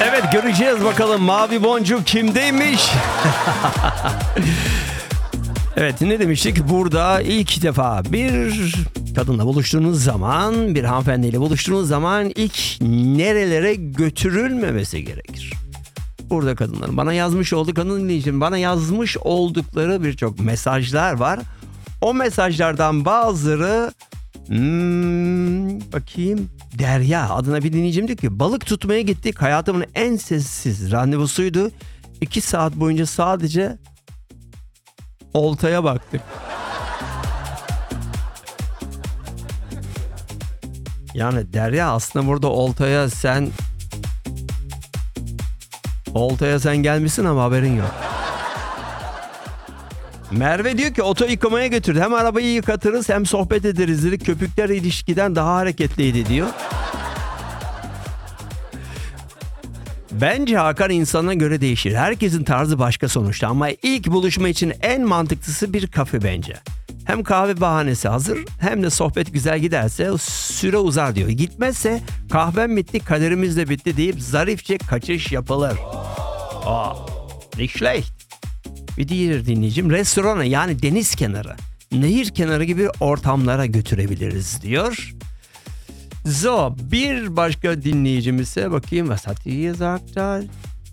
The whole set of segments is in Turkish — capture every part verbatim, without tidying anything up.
Evet, göreceğiz bakalım mavi boncuk kimdeymiş. Evet, ne demiştik? Burada ilk defa bir kadınla buluştuğunuz zaman, bir hanımefendiyle buluştuğunuz zaman ilk nerelere götürülmemesi gerekir? Burada kadınların bana yazmış olduğu, kadın dinleyicim bana yazmış oldukları birçok mesajlar var. O mesajlardan bazıları hmm, bakayım, Derya adına bir dinleyicim diyor ki balık tutmaya gittik, hayatımın en sessiz randevusuydu. İki saat boyunca sadece oltaya baktık. Yani Derya, aslında burada oltaya sen oltaya sen gelmişsin ama haberin yok. Merve diyor ki oto yıkamaya götürdü. Hem arabayı yıkatırız hem sohbet ederiz dedik. Köpükler ilişkiden daha hareketliydi diyor. Bence Hakan insana göre değişir. Herkesin tarzı başka sonuçta ama ilk buluşma için en mantıklısı bir kafe bence. Hem kahve bahanesi hazır hem de sohbet güzel giderse süre uzar diyor. Gitmezse kahvem bitti, kaderimiz de bitti deyip zarifçe kaçış yapılır. Aa, nicht schlecht. Bir diğer dinleyicim restorana, yani deniz kenarı, nehir kenarı gibi ortamlara götürebiliriz diyor. So, bir başka dinleyicimize bakayım. Was hat die gesagt da?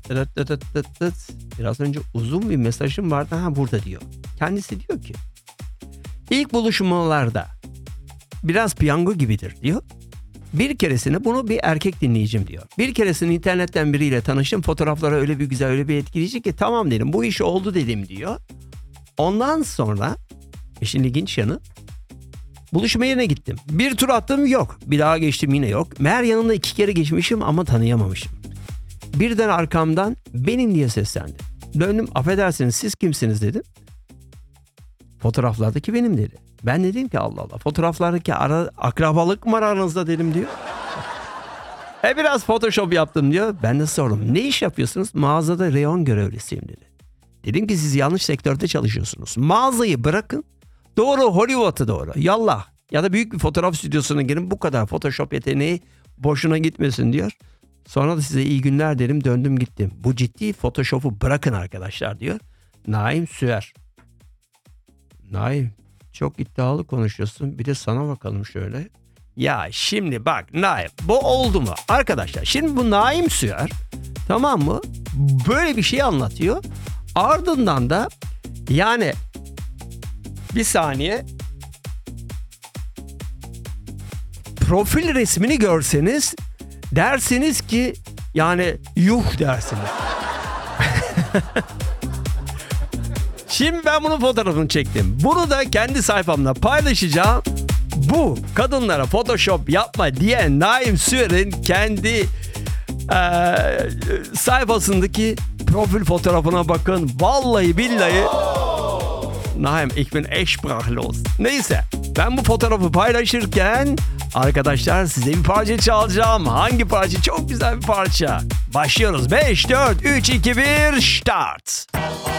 Biraz önce uzun bir mesajım vardı. Ha, burada diyor. Kendisi diyor ki İlk buluşmalarda biraz piyango gibidir diyor. Bir keresinde bunu bir erkek dinleyicim diyor. Bir keresinde internetten biriyle tanıştım. Fotoğrafları öyle bir güzel, öyle bir etkileyici ki tamam dedim, bu iş oldu dedim diyor. Ondan sonra işin ilginç yanı, buluşma yerine gittim. Bir tur attım, yok. Bir daha geçtim, yine yok. Meğer yanında iki kere geçmişim ama tanıyamamışım. Birden arkamdan benim diye seslendi. Döndüm, affedersiniz siz kimsiniz dedim. Fotoğraflardaki benim dedi. Ben dedim ki Allah Allah, fotoğraflardaki ara, akrabalık mı aranızda dedim diyor. E biraz Photoshop yaptım diyor. Ben de sordum, ne iş yapıyorsunuz? Mağazada reyon görevlisiyim dedi. Dedim ki siz yanlış sektörde çalışıyorsunuz. Mağazayı bırakın, doğru Hollywood'a doğru yallah, ya da büyük bir fotoğraf stüdyosuna girin, bu kadar Photoshop yeteneği boşuna gitmesin diyor. Sonra da size iyi günler dedim, döndüm gittim. Bu ciddi Photoshop'u bırakın arkadaşlar diyor. Naim Süer. Naim, çok iddialı konuşuyorsun. Bir de sana bakalım şöyle. Ya şimdi bak Naim, bu oldu mu? Arkadaşlar şimdi bu Naim Süer, tamam mı? Böyle bir şey anlatıyor. Ardından da yani bir saniye, profil resmini görseniz dersiniz ki yani yuh dersiniz. Şimdi ben bunun fotoğrafını çektim. Bunu da kendi sayfamda paylaşacağım. Bu kadınlara Photoshop yapma diyen Naim Süer'in kendi e, sayfasındaki profil fotoğrafına bakın. Vallahi billahi Naim, ich bin echt sprachlos. Neyse, ben bu fotoğrafı paylaşırken arkadaşlar size bir parça çalacağım. Hangi parça? Çok güzel bir parça. Başlıyoruz. beş, dört, üç, iki, bir, start.